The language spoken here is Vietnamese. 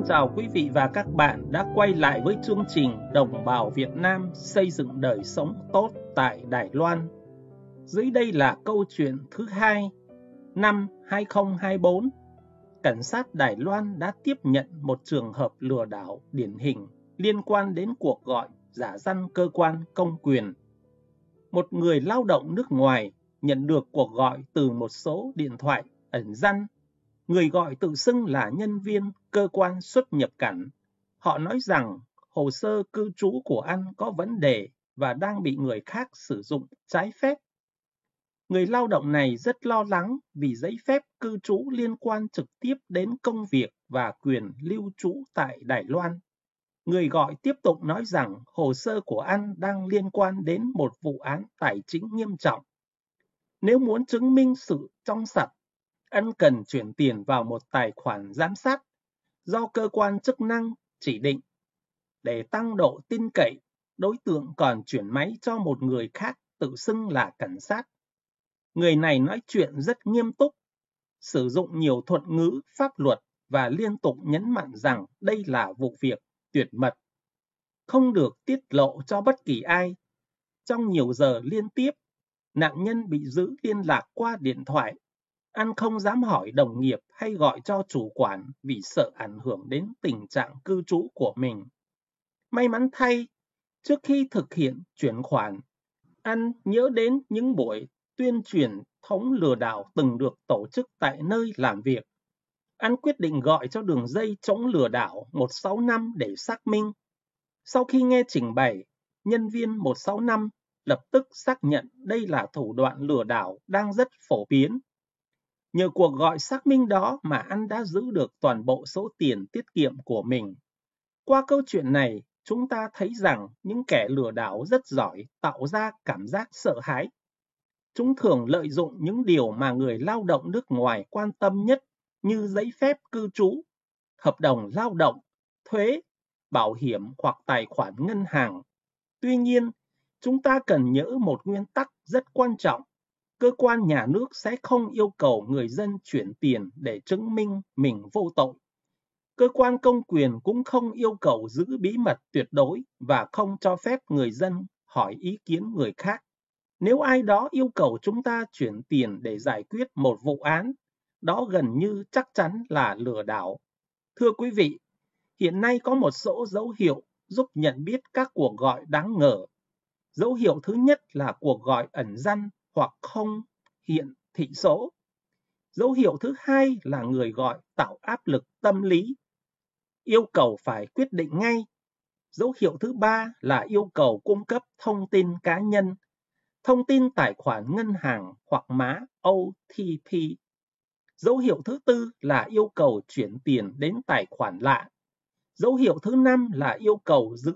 Xin chào quý vị và các bạn đã quay lại với chương trình Đồng bào Việt Nam xây dựng đời sống tốt tại Đài Loan. Dưới đây là câu chuyện thứ 2. Năm 2024, cảnh sát Đài Loan đã tiếp nhận một trường hợp lừa đảo điển hình liên quan đến cuộc gọi giả danh cơ quan công quyền. Một người lao động nước ngoài nhận được cuộc gọi từ một số điện thoại ẩn danh. Người gọi tự xưng là nhân viên cơ quan xuất nhập cảnh. Họ nói rằng hồ sơ cư trú của anh có vấn đề và đang bị người khác sử dụng trái phép. Người lao động này rất lo lắng vì giấy phép cư trú liên quan trực tiếp đến công việc và quyền lưu trú tại Đài Loan. Người gọi tiếp tục nói rằng hồ sơ của anh đang liên quan đến một vụ án tài chính nghiêm trọng. Nếu muốn chứng minh sự trong sạch, anh cần chuyển tiền vào một tài khoản giám sát do cơ quan chức năng chỉ định. Để tăng độ tin cậy, đối tượng còn chuyển máy cho một người khác tự xưng là cảnh sát. Người này nói chuyện rất nghiêm túc, sử dụng nhiều thuật ngữ pháp luật và liên tục nhấn mạnh rằng đây là vụ việc tuyệt mật, không được tiết lộ cho bất kỳ ai. Trong nhiều giờ liên tiếp, nạn nhân bị giữ liên lạc qua điện thoại. Anh không dám hỏi đồng nghiệp hay gọi cho chủ quản vì sợ ảnh hưởng đến tình trạng cư trú của mình. May mắn thay, trước khi thực hiện chuyển khoản, anh nhớ đến những buổi tuyên truyền thống lừa đảo từng được tổ chức tại nơi làm việc. Anh quyết định gọi cho đường dây chống lừa đảo 165 để xác minh. Sau khi nghe trình bày, nhân viên 165 lập tức xác nhận đây là thủ đoạn lừa đảo đang rất phổ biến. Nhờ cuộc gọi xác minh đó mà anh đã giữ được toàn bộ số tiền tiết kiệm của mình. Qua câu chuyện này, chúng ta thấy rằng những kẻ lừa đảo rất giỏi tạo ra cảm giác sợ hãi. Chúng thường lợi dụng những điều mà người lao động nước ngoài quan tâm nhất như giấy phép cư trú, hợp đồng lao động, thuế, bảo hiểm hoặc tài khoản ngân hàng. Tuy nhiên, chúng ta cần nhớ một nguyên tắc rất quan trọng. Cơ quan nhà nước sẽ không yêu cầu người dân chuyển tiền để chứng minh mình vô tội. Cơ quan công quyền cũng không yêu cầu giữ bí mật tuyệt đối và không cho phép người dân hỏi ý kiến người khác. Nếu ai đó yêu cầu chúng ta chuyển tiền để giải quyết một vụ án, đó gần như chắc chắn là lừa đảo. Thưa quý vị, hiện nay có một số dấu hiệu giúp nhận biết các cuộc gọi đáng ngờ. Dấu hiệu thứ nhất là cuộc gọi ẩn danh hoặc không hiện thị số. Dấu hiệu thứ hai là người gọi tạo áp lực tâm lý, yêu cầu phải quyết định ngay. Dấu hiệu thứ ba là yêu cầu cung cấp thông tin cá nhân, thông tin tài khoản ngân hàng hoặc mã OTP. Dấu hiệu thứ tư là yêu cầu chuyển tiền đến tài khoản lạ. Dấu hiệu thứ năm là yêu cầu giữ